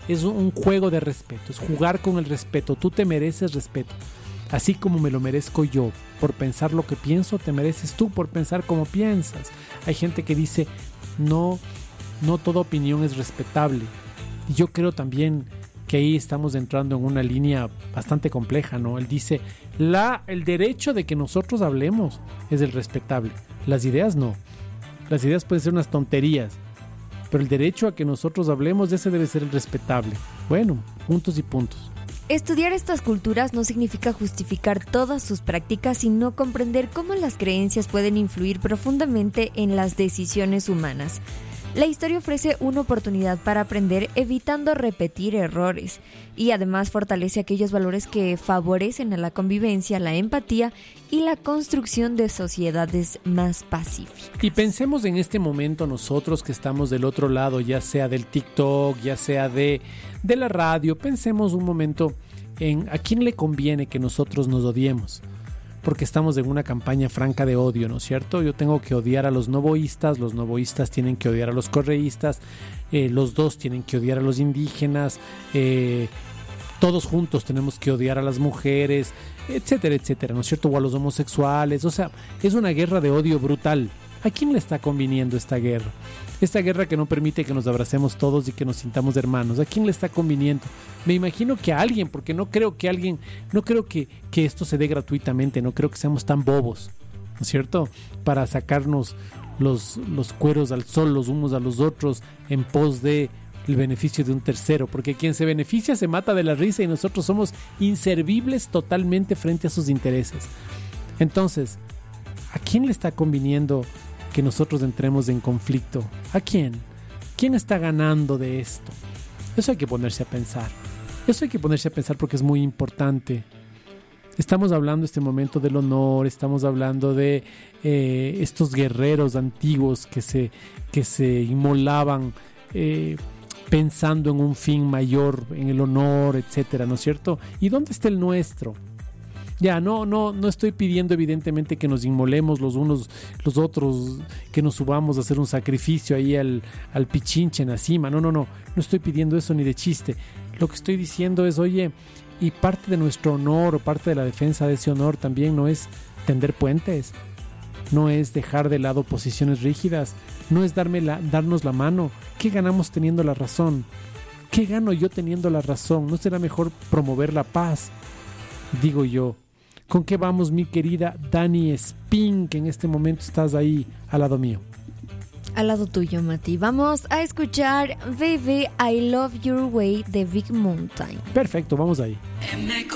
es un juego de respeto, es jugar con el respeto. Tú te mereces respeto, así como me lo merezco yo por pensar lo que pienso, te mereces tú por pensar como piensas. Hay gente que dice, no toda opinión es respetable. Y yo creo también que ahí estamos entrando en una línea bastante compleja, ¿no? Él dice, el derecho de que nosotros hablemos es el respetable. Las ideas no. Las ideas pueden ser unas tonterías, pero el derecho a que nosotros hablemos, ese debe ser el respetable. Bueno, puntos y puntos. Estudiar estas culturas no significa justificar todas sus prácticas, sino comprender cómo las creencias pueden influir profundamente en las decisiones humanas. La historia ofrece una oportunidad para aprender evitando repetir errores y además fortalece aquellos valores que favorecen a la convivencia, la empatía y la construcción de sociedades más pacíficas. Y pensemos en este momento nosotros que estamos del otro lado, ya sea del TikTok, ya sea de la radio, pensemos un momento en a quién le conviene que nosotros nos odiemos. Porque estamos en una campaña franca de odio, ¿no es cierto? Yo tengo que odiar a los novoístas tienen que odiar a los correístas, los dos tienen que odiar a los indígenas, todos juntos tenemos que odiar a las mujeres, etcétera, etcétera, ¿no es cierto? O a los homosexuales, o sea, es una guerra de odio brutal. ¿A quién le está conviniendo esta guerra? Esta guerra que no permite que nos abracemos todos y que nos sintamos hermanos. ¿A quién le está conviniendo? Me imagino que a alguien, porque no creo que esto se dé gratuitamente, no creo que seamos tan bobos, ¿no es cierto? Para sacarnos los cueros al sol los unos a los otros en pos de el beneficio de un tercero, porque quien se beneficia se mata de la risa y nosotros somos inservibles totalmente frente a sus intereses. Entonces, ¿a quién le está conviniendo que nosotros entremos en conflicto? ¿A quién? ¿Quién está ganando de esto? Eso hay que ponerse a pensar. Eso hay que ponerse a pensar porque es muy importante. Estamos hablando este momento del honor, estamos hablando de estos guerreros antiguos que se inmolaban pensando en un fin mayor, en el honor, etcétera, ¿no es cierto? ¿Y dónde está el nuestro? Ya, no estoy pidiendo evidentemente que nos inmolemos los unos los otros, que nos subamos a hacer un sacrificio ahí al Pichinche en la cima. No estoy pidiendo eso ni de chiste. Lo que estoy diciendo es, oye, y parte de nuestro honor o parte de la defensa de ese honor también no es tender puentes, no es dejar de lado posiciones rígidas, no es darnos la mano. ¿Qué ganamos teniendo la razón? ¿Qué gano yo teniendo la razón? ¿No será mejor promover la paz? Digo yo. ¿Con qué vamos, mi querida Dani Spin, que en este momento estás ahí al lado mío? Al lado tuyo, Mati. Vamos a escuchar Baby, I Love Your Way de Big Mountain. Perfecto, vamos ahí.